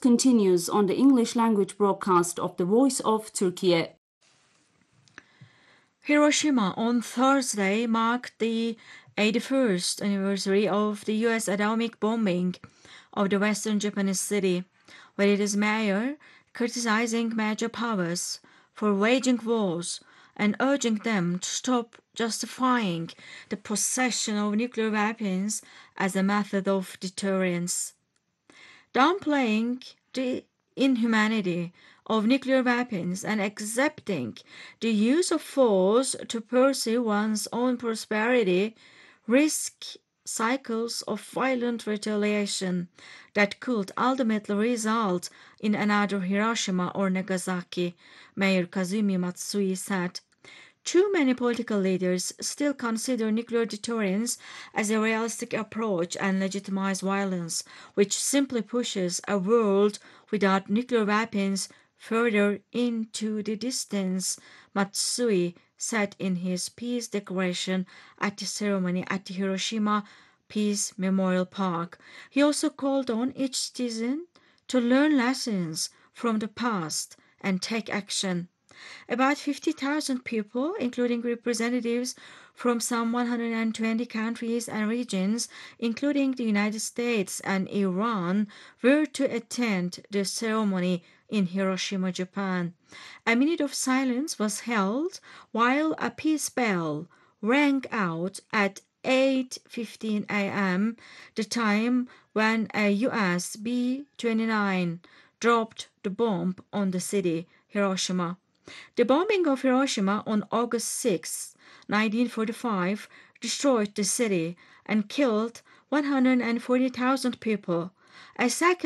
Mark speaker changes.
Speaker 1: continues on the English language broadcast of the Voice of Turkey.
Speaker 2: Hiroshima on Thursday marked the 81st anniversary of the U.S. atomic bombing of the western Japanese city, with its mayor criticizing major powers for waging wars and urging them to stop justifying the possession of nuclear weapons as a method of deterrence. Downplaying the inhumanity of nuclear weapons and accepting the use of force to pursue one's own prosperity risk cycles of violent retaliation that could ultimately result in another Hiroshima or Nagasaki, Mayor Kazumi Matsui said. Too many political leaders still consider nuclear deterrence as a realistic approach and legitimize violence, which simply pushes a world without nuclear weapons further into the distance, Matsui said in his peace declaration at the ceremony at the Hiroshima Peace Memorial Park. He also called on each citizen to learn lessons from the past and take action. About 50,000 people, including representatives from some 120 countries and regions, including the United States and Iran, were to attend the ceremony in Hiroshima, Japan. A minute of silence was held while a peace bell rang out at 8:15 a.m., the time when a US B-29 dropped the bomb on the city, Hiroshima. The bombing of Hiroshima on August 6, 1945, destroyed the city and killed 140,000 people. A second